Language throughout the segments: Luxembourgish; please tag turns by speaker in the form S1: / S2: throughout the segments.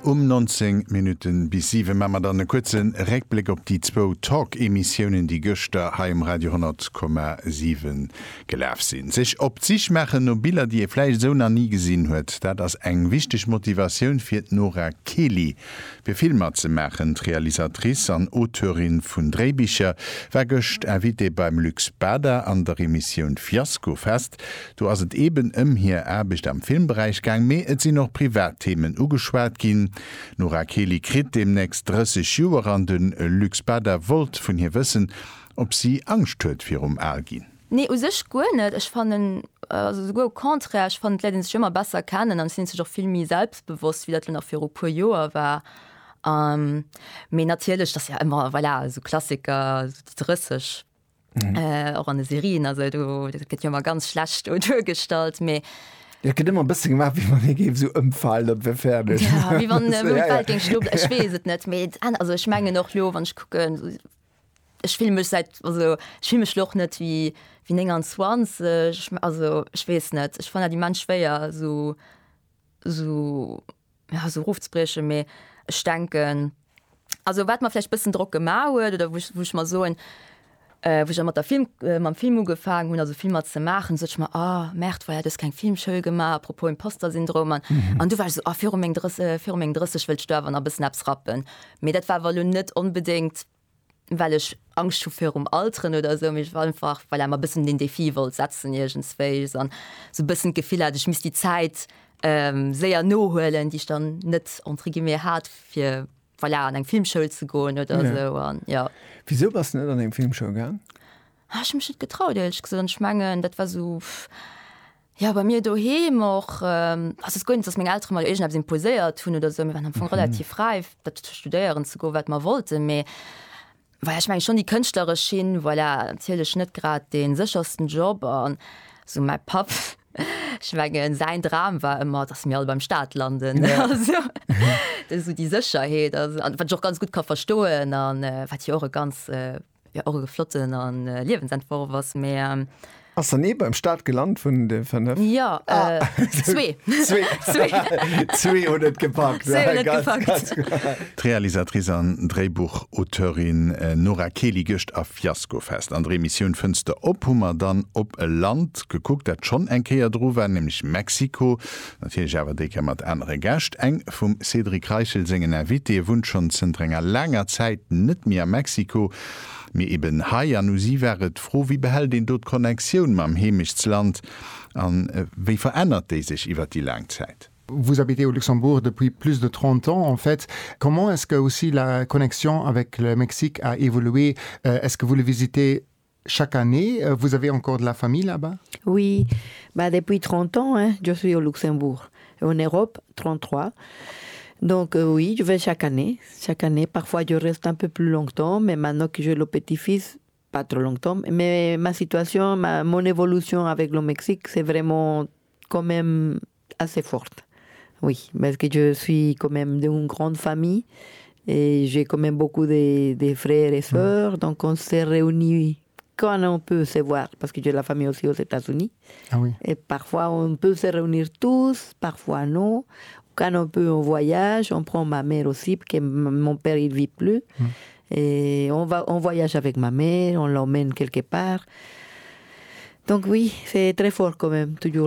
S1: Um 19 Minuten bis 7 machen wir dann einen kurzen Rückblick auf die 2 Talk-Emissionen, die gestern hier im Radio 100,7 gelaufen sind. Sich ob sich machen noch Bilder, die ihr vielleicht so noch nie gesehen habt, das ist eine wichtige Motivation für Nora Kelly. Wir Filme zu machen, die Realisatrice und Autorin von Drehbüchern, war gestern invité beim Lux Bader an der Emission Fiasco fest. Du hast es eben hier Arbeit am Filmbereich gegangen, mehr als sie noch Privatthemen ugeschwert gehen. Nora Kelly krit demnächst 30 Jahre an den Lux Bader wollt von hier wissen, ob sie Angst hat für Algin.
S2: Nee, ich gut nicht. Ich fand konträr, ich fand Leute sich immer besser kennen, dann sind sie doch viel mehr selbstbewusst, wie das noch für ein paar Jahre war. Aber natürlich, das ist ja immer, voilà, so Klassiker, so 30. Auch an den Serien, also das geht ja immer ganz schlecht und durchgestaltet.
S3: Ja, geht immer ein bisschen gemacht, wie man hier so umfallen, ob wir fertig.
S2: Ja, wie man umfällt, ich weiß es nicht. Also ich meine noch, wenn ich gucke, ich fühle mich noch nicht wie 29, also ich weiß nicht. Ich fand ja die Menschen schwer, so rufzubrechen, aber ich denke, also was man vielleicht ein bisschen Druck gemacht oder wo ich mal so wo ich mit dem Film gefangen habe, also Filme zu machen, so ich mal, merkt, weil das kein Filmschule gemacht, apropos Imposter-Syndrom. Und du warst so, für mich 30 will ich sterben, aber Snaps rappen. Aber das war wohl nicht unbedingt, weil ich Angst habe vor Alteren oder so, ich war einfach, weil ich mal ein bisschen den Defi wollte setzen, irgendwie, so ein bisschen Gefühl hatte, ich muss die Zeit sehr nachholen, die ich dann nicht mehr hat für voilà, an eng Filmschule zu gehen oder so. Und, ja.
S3: Wieso warst du nicht an dem Filmschule gegangen?
S2: Ich mich nicht getraut, ehrlich gesagt. Ich meine, das war so... Ja, bei mir daheim auch... also es ist gut, dass meine Eltern mal irgendwie imposiert tun oder so. Wir waren relativ frei, das zu studieren, zu gehen, was man wollte. Aber, weil ich meine, schon die künstlerische Schiene, voilà, natürlich nicht gerade den sichersten Job. Und so mein Papa... Ich meine, sein Traum war immer, dass wir alle beim Staat landen. Ja. Also, das ist so die Sicherheit. Also, was ich auch ganz gut kann verstehen kann, was ich auch ganz flotten Lebensentwurf was mehr.
S3: Hast du nie beim Staat gelandet von der
S2: Ja, 2.
S3: 2 und nicht gepackt.
S1: Die Realisatrice und Drehbuchautorin Nora Kelly gest auf Fiasco fest. An der Emission findest ob wir dann ob ein Land geguckt, das schon ein Kehr drüber, nämlich Mexiko. Natürlich aber die kann mit anderen Gästen. Eng vom Cedric Reichel singen erwitte Wunsch schon seit einer langer Zeit nicht mehr Mexiko. Mir eben Haia nu sie wäret froh, wie behält den dort Konnexion mam Hemischtsland an wie verändert die sich über die Langzeit?
S4: Vous habitez au Luxembourg depuis plus de 30 ans, en fait. Comment est-ce que aussi la connexion avec le Mexique a évolué? Est-ce que vous le visitez chaque année? Vous avez encore de la famille là-bas?
S5: Oui, depuis 30 ans, je suis au Luxembourg. En Europe, 33. Donc oui, je vais chaque année. Parfois, je reste un peu plus longtemps, mais maintenant que j'ai le petit-fils, pas trop longtemps. Mais ma situation, mon évolution avec le Mexique, c'est vraiment quand même assez forte. Oui, parce que je suis quand même d'une grande famille et j'ai quand même beaucoup de frères et sœurs, donc on s'est réunis quand on peut se voir, parce que j'ai la famille aussi aux États-Unis.
S4: Ah oui.
S5: Et parfois, on peut se réunir tous, parfois non. Quand on peut, on voyage. On prend ma mère aussi, parce que mon père, il ne vit plus. Et on voyage avec ma mère, on l'emmène quelque part. Donc oui, c'est très fort quand même, toujours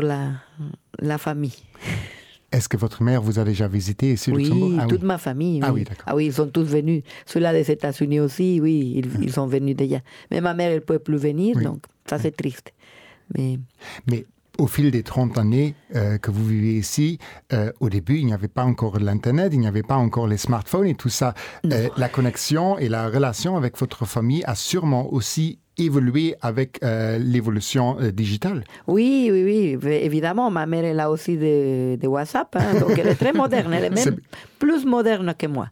S5: la famille.
S4: Est-ce que votre mère vous a déjà visité ici au Luxembourg?
S5: Oui, toute ma famille.
S4: Ah oui, d'accord.
S5: Ah oui, ils sont tous venus. Ceux-là des États-Unis aussi, oui, ils sont venus déjà. Mais ma mère, elle ne pouvait plus venir, donc ça c'est triste. Mais
S4: au fil des 30 années que vous vivez ici, au début, il n'y avait pas encore l'Internet, il n'y avait pas encore les smartphones et tout ça. La connexion et la relation avec votre famille a sûrement aussi évolué avec l'évolution digitale. Oui,
S5: évidemment. Ma mère, elle a aussi de WhatsApp, hein, donc elle est très moderne. Elle est même plus moderne que moi.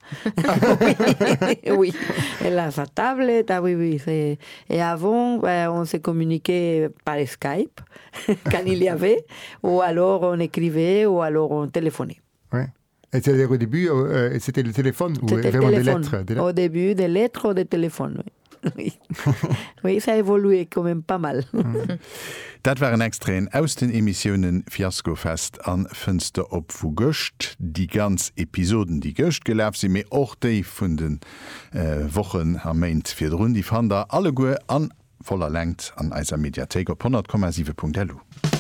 S5: Oui, elle a sa tablette. Ah oui. Et avant, on se communiquait par Skype, quand il y avait, ou alors on écrivait, ou alors on téléphonait.
S4: Ouais. Et au début, c'était le téléphone ou
S5: c'était
S4: vraiment
S5: téléphone.
S4: Des lettres?
S5: Au début, des lettres ou des téléphones, oui. Oui, ça évolue quand même pas mal.
S1: Dat waren extreen aus den Emissionen Fiaskofest an Fënster op vu Göcht, die ganz Episoden die Göcht gelaf sie méi och déi vun den Wochen am Maint fir run die Fander alle goe an voller Längt an eiser Mediathek op 100,7.lu.